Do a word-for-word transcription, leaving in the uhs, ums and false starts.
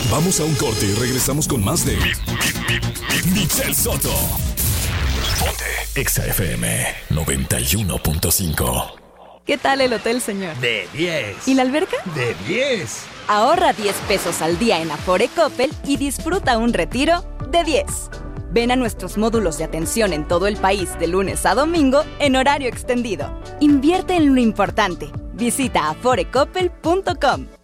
Vamos a un corte y regresamos con más de Michelle Soto. Ponte Exa F M noventa y uno punto cinco. ¿Qué tal el hotel, señor? De diez. ¿Y la alberca? De diez. Ahorra diez pesos al día en Afore Coppel y disfruta un retiro de diez. Ven a nuestros módulos de atención en todo el país de lunes a domingo en horario extendido. Invierte en lo importante. Visita afore coppel punto com.